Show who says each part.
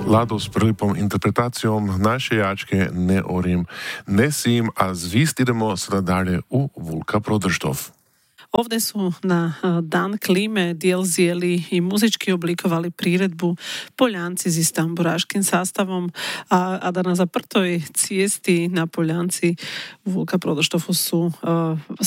Speaker 1: Lado s prelipom interpretáciom našej jačke Ne orím, nesím a zvíst idemo sa dále u Vulka Prodrštov.
Speaker 2: Ovde sú na Dan Klíme diel zjeli i muzičky oblikovali príredbu Poľanci s istamburáškým sástavom a da na zaprtoj ciesti na Poľanci Vulka Prodrštovu sú